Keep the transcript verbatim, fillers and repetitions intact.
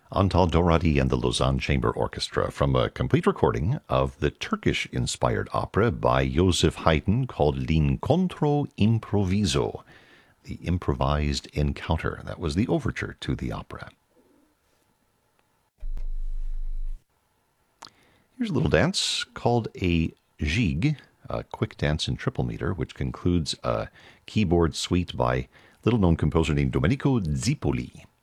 Antal Doradi and the Lausanne Chamber Orchestra from a complete recording of the Turkish-inspired opera by Joseph Haydn called L'Incontro Improviso, the improvised encounter. That was the overture to the opera. Here's a little dance called a gigue, a quick dance in triple meter, which concludes a keyboard suite by little-known composer named Domenico Zipoli.